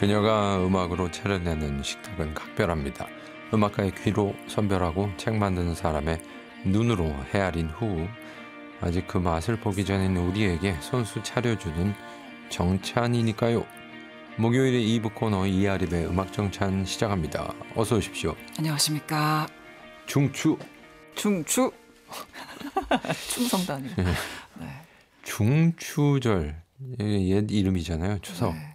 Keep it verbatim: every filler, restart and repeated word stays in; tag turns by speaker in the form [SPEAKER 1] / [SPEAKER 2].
[SPEAKER 1] 그녀가 음악으로 차려내는 식탁은 각별합니다. 음악가의 귀로 선별하고 책 만드는 사람의 눈으로 헤아린 후 아직 그 맛을 보기 전인 우리에게 손수 차려주는 정찬이니까요. 목요일에 이 부 코너 이아립의 음악정찬 시작합니다. 어서 오십시오.
[SPEAKER 2] 안녕하십니까.
[SPEAKER 1] 중추.
[SPEAKER 2] 중추. 충성도 아니고.
[SPEAKER 1] 네.
[SPEAKER 2] 네.
[SPEAKER 1] 중추절. 이게 옛 이름이잖아요. 추석.
[SPEAKER 2] 네.